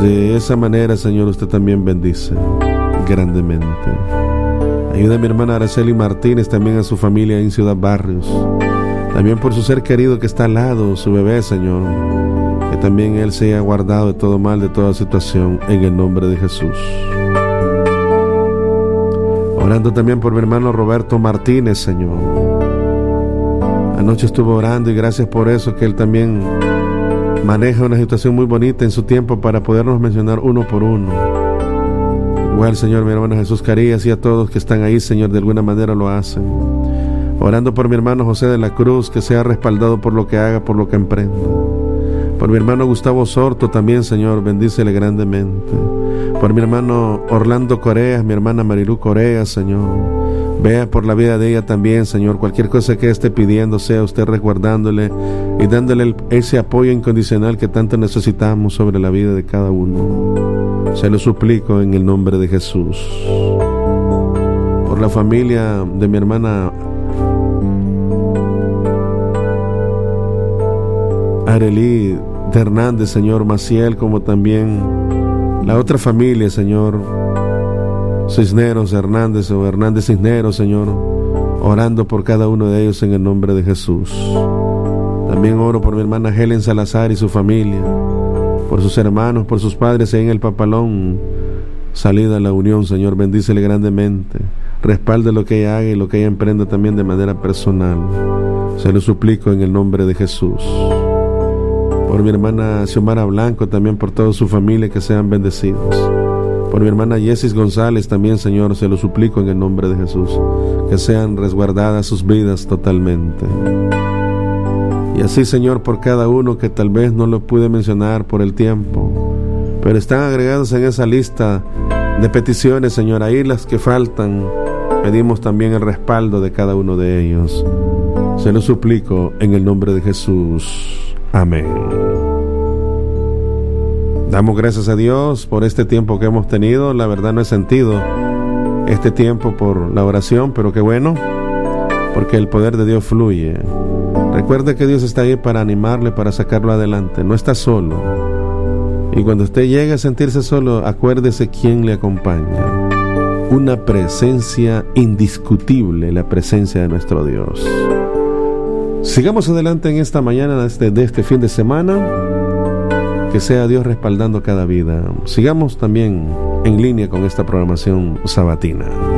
De esa manera, Señor, usted también bendice grandemente. Ayuda a mi hermana Araceli Martínez, también a su familia en Ciudad Barrios, también por su ser querido que está al lado, su bebé, Señor, que también él sea guardado de todo mal, de toda situación, en el nombre de Jesús. Orando también por mi hermano Roberto Martínez, Señor. Anoche estuvo orando y gracias por eso, que él también maneja una situación muy bonita en su tiempo para podernos mencionar uno por uno. Igual, Señor, mi hermano Jesús Carías y a todos que están ahí, Señor, de alguna manera lo hacen. Orando por mi hermano José de la Cruz, que sea respaldado por lo que haga, por lo que emprenda. Por mi hermano Gustavo Sorto también, Señor, bendícele grandemente. Por mi hermano Orlando Coreas, mi hermana Marilú Coreas, Señor, vea por la vida de ella también, Señor. Cualquier cosa que esté pidiendo, sea usted resguardándole y dándole ese apoyo incondicional que tanto necesitamos sobre la vida de cada uno. Se lo suplico en el nombre de Jesús. Por la familia de mi hermana Arely de Hernández, Señor, Maciel, como también la otra familia, Señor, Cisneros Hernández o Hernández Cisneros, Señor, orando por cada uno de ellos en el nombre de Jesús. También oro por mi hermana Helen Salazar y su familia, por sus hermanos, por sus padres ahí en el Papalón, salida a la unión, Señor, bendícele grandemente, respalde lo que ella haga y lo que ella emprenda también de manera personal. Se lo suplico en el nombre de Jesús. Por mi hermana Xiomara Blanco, también por toda su familia, que sean bendecidos. Por mi hermana Yesis González también, Señor, se lo suplico en el nombre de Jesús, que sean resguardadas sus vidas totalmente. Y así, Señor, por cada uno que tal vez no lo pude mencionar por el tiempo, pero están agregados en esa lista de peticiones, Señor, ahí las que faltan, pedimos también el respaldo de cada uno de ellos. Se lo suplico en el nombre de Jesús. Amén. Damos gracias a Dios por este tiempo que hemos tenido. La verdad no he sentido este tiempo por la oración, pero qué bueno, porque el poder de Dios fluye. Recuerde que Dios está ahí para animarle, para sacarlo adelante. No está solo. Y cuando usted llegue a sentirse solo, acuérdese quién le acompaña. Una presencia indiscutible, la presencia de nuestro Dios. Sigamos adelante en esta mañana de este fin de semana. Que sea Dios respaldando cada vida. Sigamos también en línea con esta programación sabatina.